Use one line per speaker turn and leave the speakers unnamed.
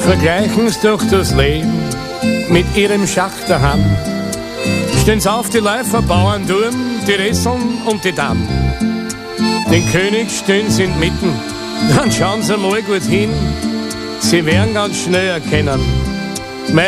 Vergleichen's doch das Leben mit ihrem Schachterhand. Stehen's auf die Läufer, Bauernturm, die Resseln und die Damm. Den König stehen sie inmitten, dann schauen sie mal gut hin. Sie werden ganz schnell erkennen,